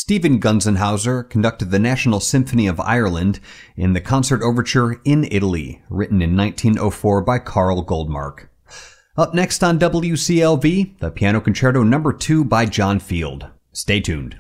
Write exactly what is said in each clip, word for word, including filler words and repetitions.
Stephen Gunzenhauser conducted the National Symphony of Ireland in the concert overture In Italy, written in nineteen oh four by Carl Goldmark. Up next on W C L V, the Piano Concerto number two by John Field. Stay tuned.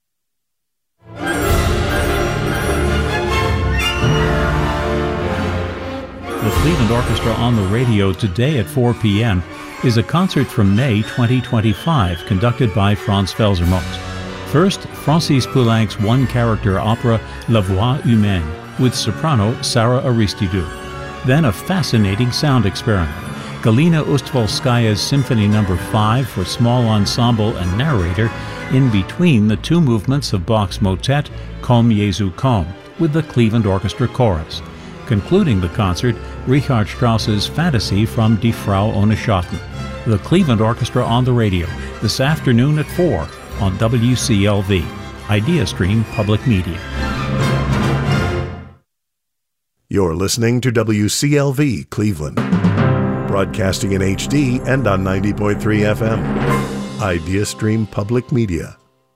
The Cleveland Orchestra on the radio today at four p.m. is a concert from May twenty twenty-five conducted by Franz Felsermote. First, Francis Poulenc's one-character opera La Voix Humaine with soprano Sarah Aristidou. Then a fascinating sound experiment. Galina Ustvolskaya's Symphony number five for small ensemble and narrator in between the two movements of Bach's motet Komm Jesu komm with the Cleveland Orchestra Chorus. Concluding the concert, Richard Strauss's Fantasy from Die Frau ohne Schatten. The Cleveland Orchestra on the radio this afternoon at four on W C L V, IdeaStream Public Media. You're listening to W C L V Cleveland, broadcasting in H D and on ninety point three F M. IdeaStream Public Media.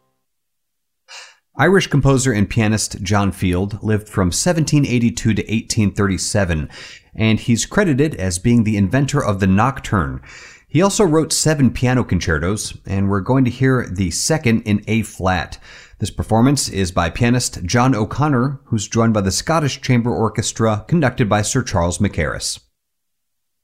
Irish composer and pianist John Field lived from seventeen eighty-two to eighteen thirty-seven, and he's credited as being the inventor of the nocturne. He also wrote seven piano concertos, and we're going to hear the second in A-flat. This performance is by pianist John O'Connor, who's joined by the Scottish Chamber Orchestra, conducted by Sir Charles Mackerras.